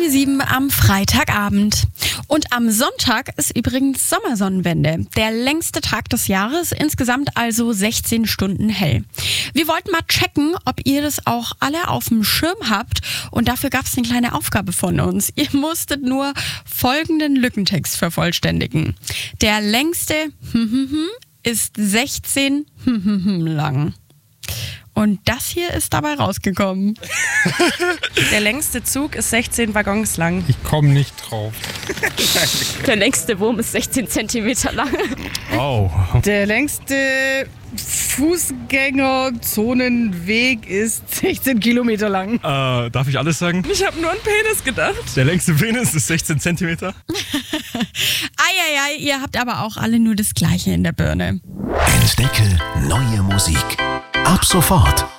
7 am Freitagabend. Und am Sonntag ist übrigens Sommersonnenwende. Der längste Tag des Jahres, insgesamt also 16 Stunden hell. Wir wollten mal checken, ob ihr das auch alle auf dem Schirm habt. Und dafür gab es eine kleine Aufgabe von uns. Ihr musstet nur folgenden Lückentext vervollständigen. Der längste ist 16 lang. Und das hier ist dabei rausgekommen. Der längste Zug ist 16 Waggons lang. Ich komme nicht drauf. Der längste Wurm ist 16 Zentimeter lang. Oh. Der längste Fußgängerzonenweg ist 16 Kilometer lang. Darf ich alles sagen? Ich habe nur an Penis gedacht. Der längste Penis ist 16 Zentimeter. Eieiei, ihr habt aber auch alle nur das Gleiche in der Birne. Entdecke neue Musik. Ab sofort